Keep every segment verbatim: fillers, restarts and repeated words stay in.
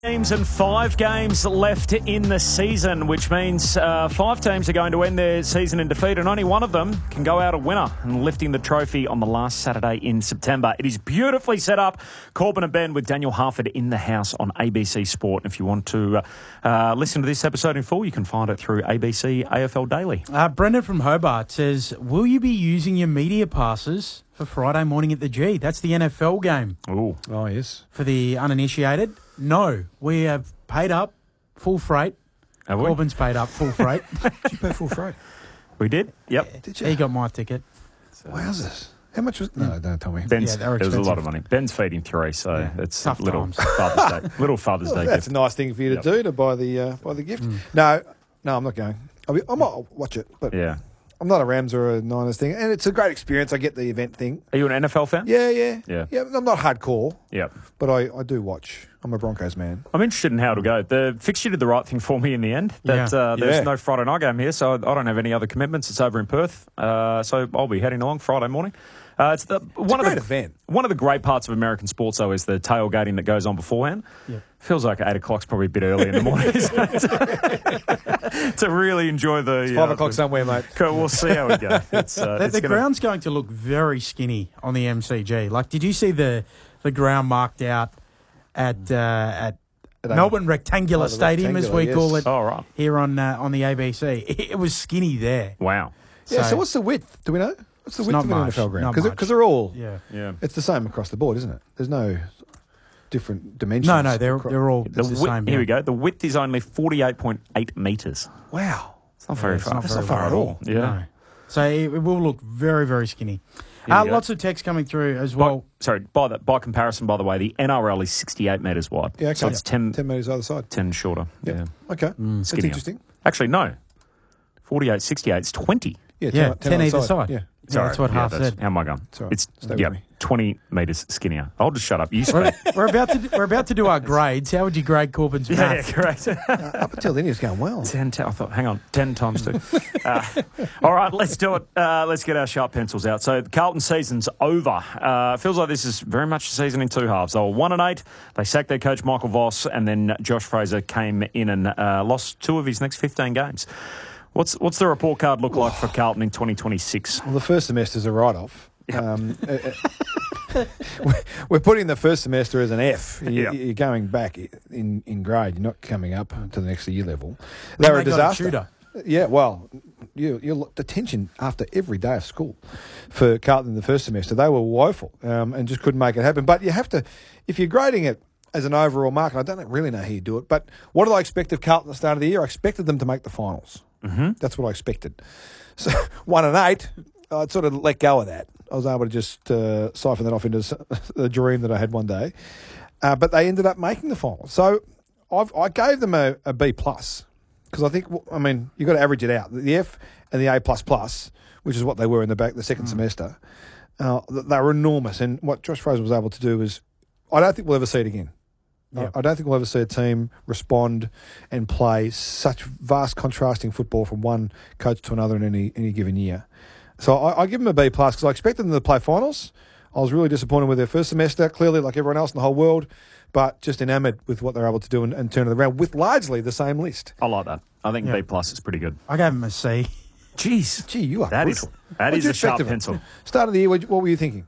Games and five games left in the season, which means uh, five teams are going to end their season in defeat, and only one of them can go out a winner and lifting the trophy on the last Saturday in September. It is beautifully set up. Corbin and Ben with Daniel Harford in the house on A B C Sport. If you want to uh, uh, listen to this episode in full, you can find it through A B C A F L Daily. Uh, Brendan from Hobart says, will you be using your media passes for Friday morning at the G? That's the N F L game. Ooh. Oh, yes. For the uninitiated. No, we have paid up full freight. Have we? Corbin's paid up full freight. Did you pay full freight? We did? Yep. Did you? He got my ticket. Wowzers. How much was... No, don't tell me. Ben's, Yeah, they were it was a lot of expensive. money. Ben's feeding three, so Yeah. it's Tough a little times. Father's Day. Little Father's Well, Day that's gift. a nice thing for you to Yep. do, to buy the uh, buy the gift. No, no, I'm not going. I'll be, I might watch it, but Yeah. I'm not a Rams or a Niners thing. And it's a great experience. I get the event thing. Are you an N F L fan? Yeah, yeah. Yeah. Yeah, I'm not hardcore, Yep. but I, I do watch. I'm a Broncos man. I'm interested in how it'll go. The fixture did the right thing for me in the end. That Yeah. uh, there's Yeah. no Friday night game here, so I don't have any other commitments. It's over in Perth, uh, so I'll be heading along Friday morning. Uh, it's the one a of great the event. One of the great parts of American sports, though, is the tailgating that goes on beforehand. Yeah. Feels like eight o'clock's probably a bit early in the morning isn't it? to really enjoy the It's five uh, o'clock the- somewhere, mate. Cool, we'll see how we go. It's, uh, The, it's the gonna- ground's going to look very skinny on the M C G. Like, did you see the the ground marked out at uh, at At Melbourne Rectangular Oh, the Stadium, as we Rectangular, call yes. it Oh, right. here on uh, on the A B C? It, it was skinny there. Wow. Yeah, So- so what's the width? Do we know? What's the width not of an much, N F L ground? not Because much. they're all... Yeah. Yeah. It's the same across the board, isn't it? There's no different dimensions. No, no, they're across- they're all The it's the width, same. here yeah. we go. The width is only forty-eight point eight metres. Wow. It's not very it's far. not That's very not far far at all. Yeah. No. So it, it will look very, very skinny. Here Uh, we go. lots of text coming through as By, well. sorry, by, the, by comparison, by the way, the N R L is sixty-eight metres wide. Yeah, okay. So it's ten, ten metres either side. ten shorter. Yeah. Yeah. Okay. That's Skinnier. interesting. Actually, no. forty-eight, sixty-eight, it's twenty. Yeah, Yeah, ten, ten either either side. Yeah. Yeah, that's what Half said. How am I going? It's all right. It's Stay with yeah, me. twenty metres skinnier. I'll just shut up. You We're, speak. we're about to do, we're about to do our grades. How would you grade Corbin's yeah, maths? yeah, correct. Uh, up until then, he was going well. ten, ten, I thought, hang on, ten times two. uh, all right, let's do it. Uh, let's get our sharp pencils out. So the Carlton season's over. Uh, feels like this is very much a season in two halves. They were one and eight. They sacked their coach Michael Voss, and then Josh Fraser came in and uh, lost two of his next fifteen games. What's what's the report card look like for Carlton in twenty twenty-six? Well, the first semester's a write-off. Um, uh, uh, we're- we're putting the first semester as an F. You, Yeah. You're going back in, in grade. You're not coming up to the next year level. They were a They got disaster. tutor. Yeah, well, you, you're the tension after every day of school for Carlton in the first semester. They were woeful um, and just couldn't make it happen. But you have to, if you're grading it as an overall mark, and I don't really know how you do it, but what did I expect of Carlton at the start of the year? I expected them to make the finals. Mm-hmm. That's what I expected. So one and eight, I'd sort of let go of that. I was able to just uh, siphon that off into s- the dream that I had one day. Uh, but they ended up making the finals. So I've, I gave them a, a B plus. Because I think, I mean, you've got to average it out. The F and the A plus plus, which is what they were in the back the second mm. semester, uh, they were enormous. And what Josh Fraser was able to do is, I don't think we'll ever see it again. Yep. I, I don't think we'll ever see a team respond and play such vast contrasting football from one coach to another in any any given year. So I, I give them a B plus because I expected them to play finals. I was really disappointed with their first semester, clearly like everyone else in the whole world, but just enamoured with what they're able to do and, and turn it around with largely the same list. I like that. I think Yeah. B plus is pretty good. I gave him a C. Jeez, Gee, you are that is brutal. that What'd is you a expect sharp of them? pencil. Start of the year, what, what were you thinking?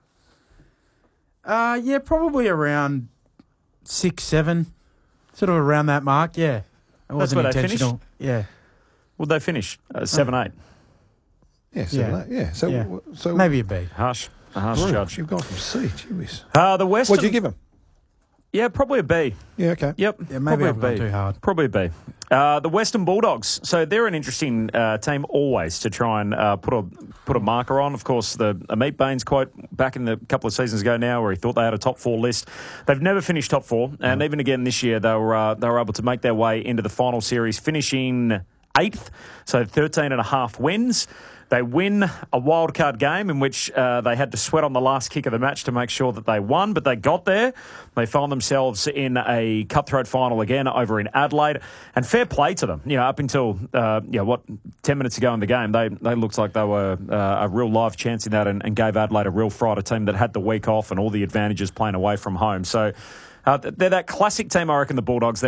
Uh, yeah, probably around six, seven, sort of around that mark. Yeah, it wasn't where they intentional. Yeah, Would they finish uh, seven, eight? Yeah, seven, Yeah. eight. Yeah, so yeah. w- so maybe a B. Harsh, a harsh Brutal. judge. You've gone from C. Gee whiz. Uh, the Western. What'd you give him? Yeah, probably a B. Yeah, okay. Yep. Yeah, maybe probably I've a gone B. too hard. Probably a B. Uh, the Western Bulldogs. So they're an interesting uh, team always to try and uh, put a put a marker on. Of course, the Amit Baines quote back in the couple of seasons ago now, where he thought they had a top four list. They've never finished top four, and even again this year they were uh, they were able to make their way into the final series, finishing eighth. So thirteen and a half wins. They win a wildcard game in which uh, they had to sweat on the last kick of the match to make sure that they won, but they got there. They found themselves in a cutthroat final again over in Adelaide, and fair play to them. You know, up until uh, you know, what ten minutes ago in the game, they they looked like they were uh, a real live chance in that, and, and gave Adelaide a real fright. A team that had the week off and all the advantages playing away from home. So uh, they're that classic team, I reckon, the Bulldogs.